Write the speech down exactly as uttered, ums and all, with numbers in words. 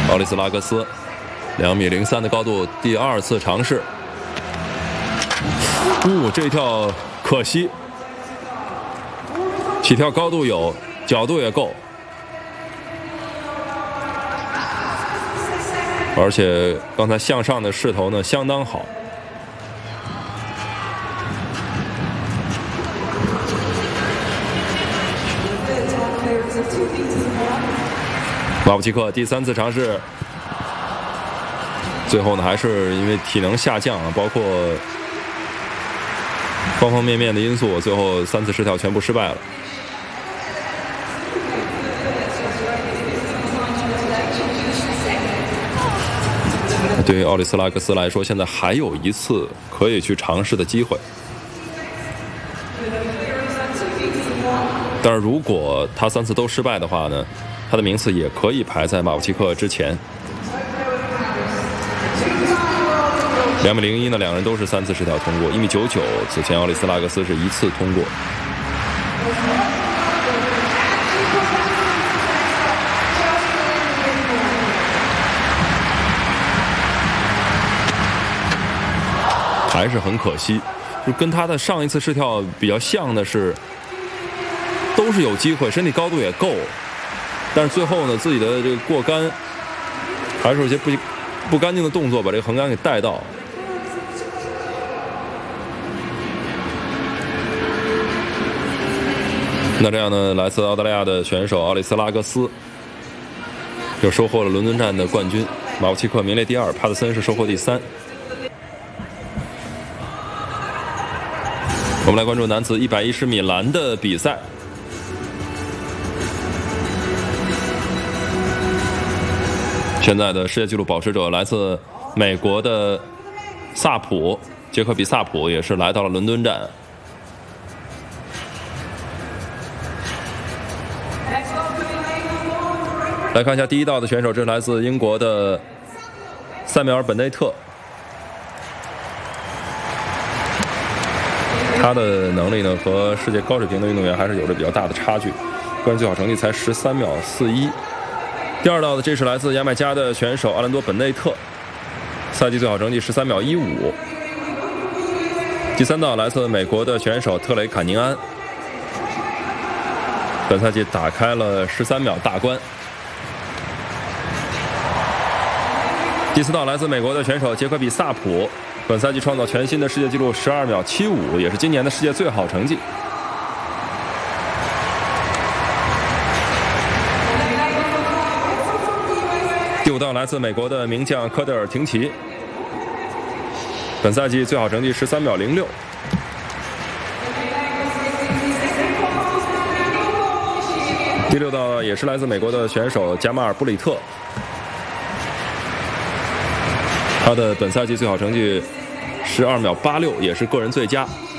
奥利斯拉格斯，两米零三的高度，第二次尝试。哦，这一跳可惜，起跳高度有，角度也够，而且刚才向上的势头呢相当好。马布奇克第三次尝试，最后呢还是因为体能下降啊，包括方方面面的因素，最后三次试跳全部失败了。对于奥利斯拉格斯来说，现在还有一次可以去尝试的机会。但是如果他三次都失败的话呢，他的名次也可以排在马布奇克之前。两米零一呢，两人都是三次试跳通过。一米九九，此前奥利斯拉格斯是一次通过。还是很可惜，就跟他的上一次试跳比较像的是，都是有机会，身体高度也够，但是最后呢，自己的这个过杆还是有些不不干净的动作，把这个横杆给带到。那这样呢，来自澳大利亚的选手奥利斯拉格斯又收获了伦敦站的冠军，马布奇克名列第二，帕特森是收获第三。我们来关注男子一百一十米栏的比赛。现在的世界纪录保持者来自美国的萨普，杰克比萨普也是来到了伦敦站。来看一下第一道的选手，这是来自英国的塞缪尔·本内特。他的能力呢和世界高水平的运动员还是有着比较大的差距，个人最好成绩才十三秒四一。第二道的这是来自牙买加的选手阿兰多·本内特，赛季最好成绩十三秒一五。第三道来自美国的选手特雷·坎宁安，本赛季打开了十三秒大关。第四道来自美国的选手杰克比萨普，本赛季创造全新的世界纪录十二秒七五，也是今年的世界最好成绩。第五道来自美国的名将科德尔廷奇，本赛季最好成绩十三秒零六。第六道也是来自美国的选手加马尔布里特，他的本赛季最好成绩十二秒八六，也是个人最佳。